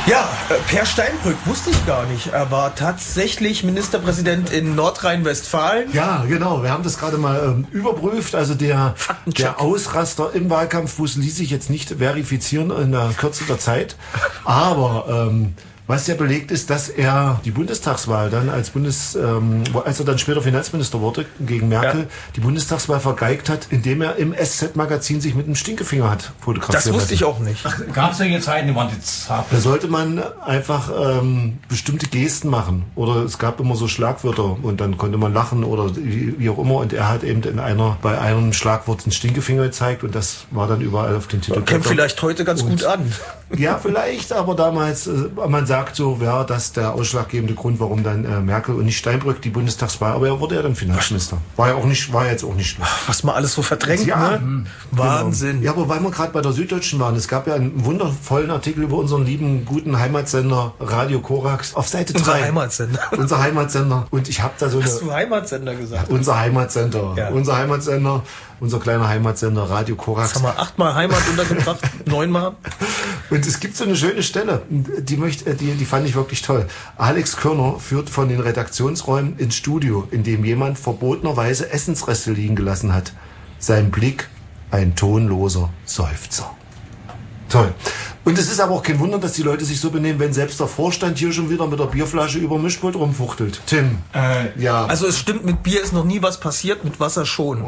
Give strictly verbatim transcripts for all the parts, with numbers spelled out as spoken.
Ja, Per Steinbrück wusste ich gar nicht. Er war tatsächlich Ministerpräsident in Nordrhein-Westfalen. Ja, genau. Wir haben das gerade mal ähm, überprüft. Also der, der Ausraster im Wahlkampfbus ließ sich jetzt nicht verifizieren in der Kürze der Zeit. Aber ähm, was ja belegt ist, dass er die Bundestagswahl dann als Bundes, ähm, als er dann später Finanzminister wurde gegen Merkel, ja. die Bundestagswahl vergeigt hat, indem er im S Z-Magazin sich mit einem Stinkefinger hat fotografiert. Das wusste hatte. ich auch nicht. Gab es solche Zeiten, die waren jetzt hart. Da sollte man einfach ähm, bestimmte Gesten machen. Oder es gab immer so Schlagwörter und dann konnte man lachen oder wie, wie auch immer. Und er hat eben in einer, bei einem Schlagwort einen Stinkefinger gezeigt und das war dann überall auf den Titelblättern. Kämpft vielleicht heute ganz und, gut an. Ja, vielleicht, aber damals, äh, man sagt so, wäre das der ausschlaggebende Grund, warum dann äh, Merkel und nicht Steinbrück die Bundestagswahl, aber er wurde ja dann Finanzminister. War ja auch nicht, war jetzt auch nicht schlimm. Was man alles so verdrängt, ja, ne? Genau. Wahnsinn. Ja, aber weil wir gerade bei der Süddeutschen waren, es gab ja einen wundervollen Artikel über unseren lieben, guten Heimatsender Radio Korax auf Seite drei. Unser Heimatsender. Unser Heimatsender. Und ich habe da so eine... Hast du Heimatsender gesagt? Ja, unser Heimatsender. Ja. Unser Heimatsender. Unser kleiner Heimatsender Radio Korax. Jetzt haben wir achtmal Heimat untergebracht, neunmal. Und es gibt so eine schöne Stelle, die, möchte, die, die fand ich wirklich toll. Alex Körner führt von den Redaktionsräumen ins Studio, in dem jemand verbotenerweise Essensreste liegen gelassen hat. Sein Blick ein tonloser Seufzer. Toll. Und es ist aber auch kein Wunder, dass die Leute sich so benehmen, wenn selbst der Vorstand hier schon wieder mit der Bierflasche über Mischpult rumfuchtelt. Tim. Äh, ja. Also es stimmt, mit Bier ist noch nie was passiert, mit Wasser schon.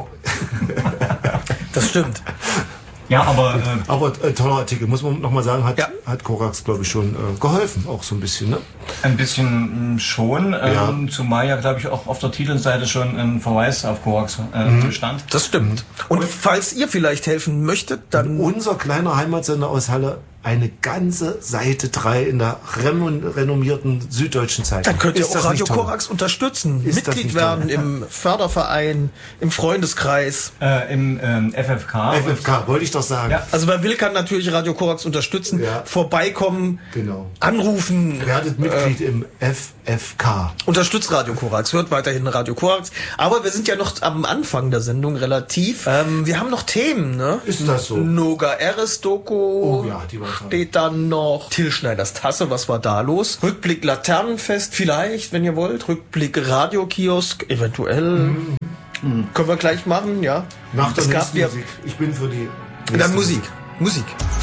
Das stimmt. Ja, aber... Äh, aber äh, toller Artikel, muss man nochmal sagen, hat, ja. hat Korax, glaube ich, schon äh, geholfen, auch so ein bisschen, ne? Ein bisschen schon, ja. ähm, zumal ja, glaube ich, auch auf der Titelseite schon ein Verweis auf Korax äh, mhm. stand. Das stimmt. Und, Und falls ihr vielleicht helfen möchtet, dann... Unser kleiner Heimatsender aus Halle, eine ganze Seite drei in der renommierten Süddeutschen Zeitung. Dann könnt ihr auch Radio Korax unterstützen, ist Mitglied werden im Förderverein, im Freundeskreis. Äh, Im ähm, F F K. F F K, wollte ich doch sagen. Ja. Also wer will, kann natürlich Radio Korax unterstützen, ja. vorbeikommen, genau. anrufen. Werdet Mitglied äh, im F F K. Unterstützt Radio Korax, hört weiterhin Radio Korax. Aber wir sind ja noch am Anfang der Sendung relativ. Ähm, wir haben noch Themen, ne? Ist das so? Noga Eres Doku. Oh ja, die war steht dann noch Till Schneiders Tasse, was war da los? Rückblick Laternenfest vielleicht, wenn ihr wollt. Rückblick Radiokiosk, eventuell. Mhm. Mhm. Können wir gleich machen, ja. Nach der es nächsten gab Musik. Ich bin für die... Dann Musik. Musik.